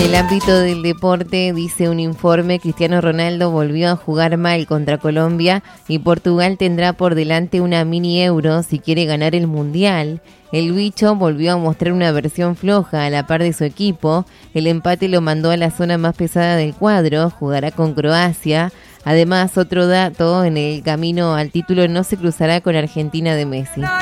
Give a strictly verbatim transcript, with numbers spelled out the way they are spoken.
el ámbito del deporte, dice un informe, Cristiano Ronaldo volvió a jugar mal contra Colombia y Portugal tendrá por delante una mini Euro si quiere ganar el Mundial. El bicho volvió a mostrar una versión floja a la par de su equipo. El empate lo mandó a la zona más pesada del cuadro, jugará con Croacia. Además, otro dato, en el camino al título no se cruzará con Argentina de Messi.